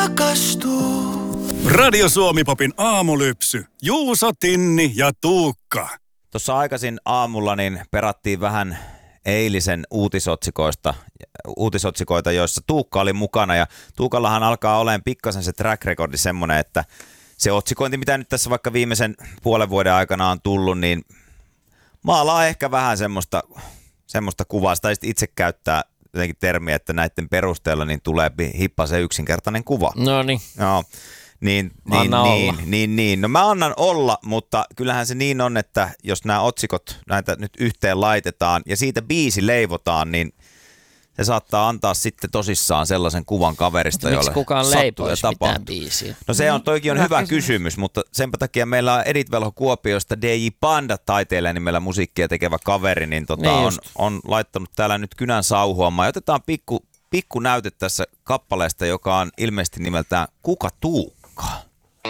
rakastuu. Radio Suomi-popin aamulypsy. Juuso, Tinni ja Tuukka. Tuossa aikaisin aamulla niin perattiin vähän eilisen uutisotsikoita, joissa Tuukka oli mukana. Ja Tuukallahan alkaa olemaan pikkasen se track recordi semmoinen, että se otsikointi, mitä nyt tässä vaikka viimeisen puolen vuoden aikana on tullut, niin maalaa ehkä vähän semmoista kuvaa. Tai itse käyttää jotenkin termiä, että näiden perusteella niin tulee hippasen yksinkertainen kuva. No niin. Joo. Niin. No mä annan olla, mutta kyllähän se niin on, että jos nämä otsikot näitä nyt yhteen laitetaan ja siitä biisi leivotaan, niin se saattaa antaa sitten tosissaan sellaisen kuvan kaverista, jolle miksi kukaan leipoisi mitään biisiä? No se on, toikin on hyvä kysymys, mutta senpä takia meillä on Edith Velho Kuopiosta DJ Panda taiteilija nimellä musiikkia tekevä kaveri, niin on laittanut täällä nyt kynän sauhuamaan. Otetaan pikku näyte tässä kappaleesta, joka on ilmeisesti nimeltään Kuka Tuukka?